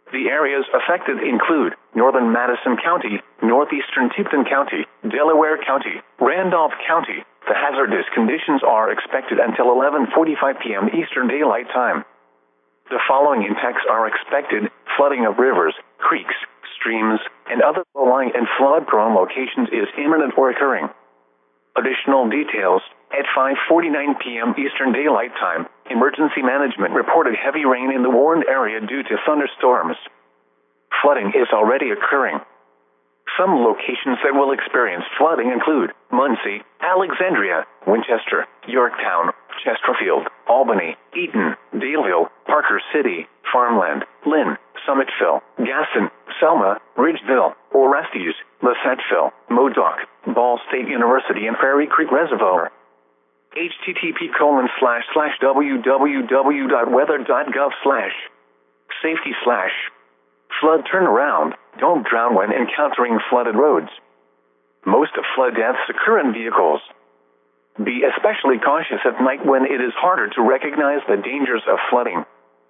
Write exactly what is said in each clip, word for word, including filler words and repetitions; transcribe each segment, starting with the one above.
The areas affected include northern Madison County, northeastern Tipton County, Delaware County, Randolph County. The hazardous conditions are expected until eleven forty-five p m Eastern Daylight Time. The following impacts are expected: flooding of rivers, creeks, streams, and other low-lying and flood-prone locations is imminent or occurring. Additional details: at five forty-nine p m Eastern Daylight Time, Emergency Management reported heavy rain in the warned area due to thunderstorms. Flooding is already occurring. Some locations that will experience flooding include Muncie, Alexandria, Winchester, Yorktown, Chesterfield, Albany, Eaton, Daleville, Parker City, Farmland, Lynn, Summitville, Gaston, Selma, Ridgeville, Orestes, Lissettville, Modoc, Ball State University, and Prairie Creek Reservoir. http colon slash slash www dot weather dot gov slash safety slash flood turnaround. Don't drown when encountering flooded roads. Most flood deaths occur in vehicles. Be especially cautious at night when it is harder to recognize the dangers of flooding.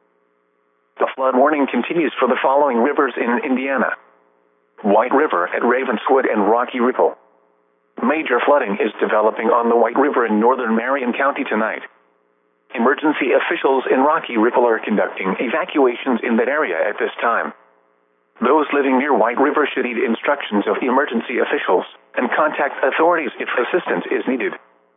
The flood warning continues for the following rivers in Indiana: White River at Ravenswood and Rocky Ripple. Major flooding is developing on the White River in northern Marion County tonight. Emergency officials in Rocky Ripple are conducting evacuations in that area at this time. Those living near White River should heed instructions of emergency officials and contact authorities if assistance is needed.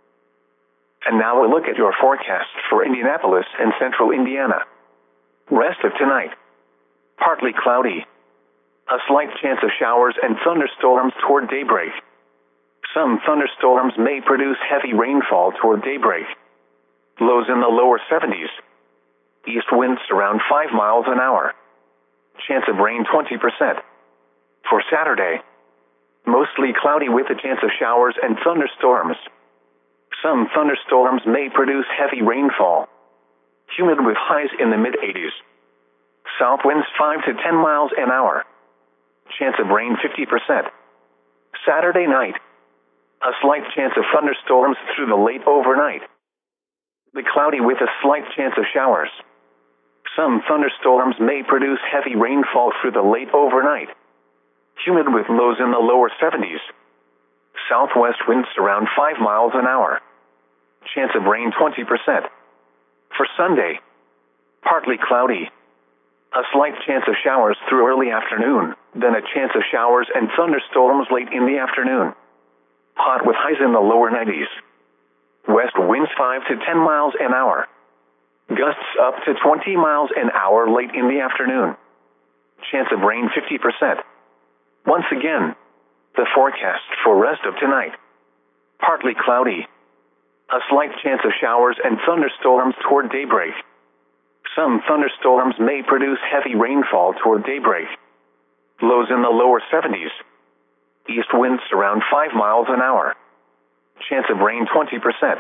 And now a look at your forecast for Indianapolis and central Indiana. Rest of tonight: partly cloudy. A slight chance of showers and thunderstorms toward daybreak. Some thunderstorms may produce heavy rainfall toward daybreak. Lows in the lower seventies. East winds around five miles an hour. Chance of rain twenty percent. For Saturday: mostly cloudy with a chance of showers and thunderstorms. Some thunderstorms may produce heavy rainfall. Humid with highs in the mid eighties. South winds five to ten miles an hour. Chance of rain fifty percent. Saturday night: a slight chance of thunderstorms through the late overnight. The cloudy with a slight chance of showers. Some thunderstorms may produce heavy rainfall through the late overnight. Humid with lows in the lower seventies. Southwest winds around five miles an hour. Chance of rain twenty percent. For Sunday: partly cloudy. A slight chance of showers through early afternoon, then a chance of showers and thunderstorms late in the afternoon. Hot with highs in the lower nineties. West winds five to ten miles an hour. Gusts up to twenty miles an hour late in the afternoon. Chance of rain fifty percent. Once again, the forecast for rest of tonight: partly cloudy. A slight chance of showers and thunderstorms toward daybreak. Some thunderstorms may produce heavy rainfall toward daybreak. Lows in the lower seventies. East winds around five miles an hour. Chance of rain twenty percent.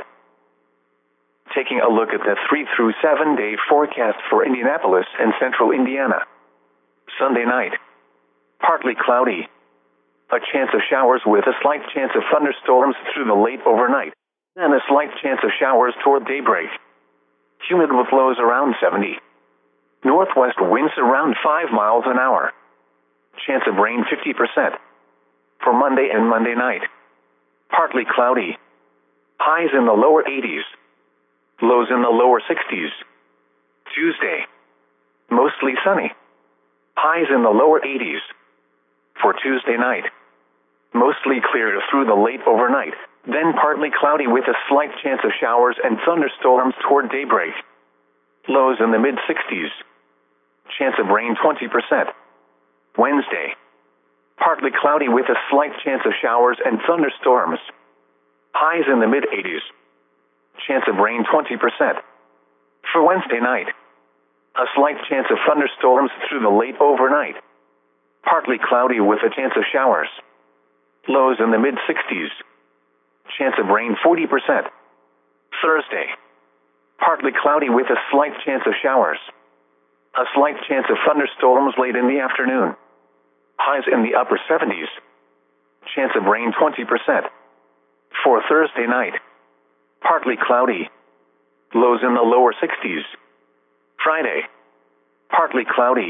Taking a look at the three through seven day forecast for Indianapolis and central Indiana. Sunday night: partly cloudy. A chance of showers with a slight chance of thunderstorms through the late overnight, and a slight chance of showers toward daybreak. Humid with lows around seventy. Northwest winds around five miles an hour. Chance of rain fifty percent. For Monday and Monday night: partly cloudy. Highs in the lower eighties. Lows in the lower sixties. Tuesday: mostly sunny. Highs in the lower eighties. For Tuesday night: mostly clear through the late overnight, then partly cloudy with a slight chance of showers and thunderstorms toward daybreak. Lows in the mid sixties. Chance of rain twenty percent. Wednesday: partly cloudy with a slight chance of showers and thunderstorms. Highs in the mid eighties. Chance of rain twenty percent. For Wednesday night: a slight chance of thunderstorms through the late overnight. Partly cloudy with a chance of showers. Lows in the mid sixties. Chance of rain forty percent. Thursday: partly cloudy with a slight chance of showers. A slight chance of thunderstorms late in the afternoon. Highs in the upper seventies. Chance of rain twenty percent. For Thursday night: partly cloudy. Lows in the lower sixties. Friday: partly cloudy.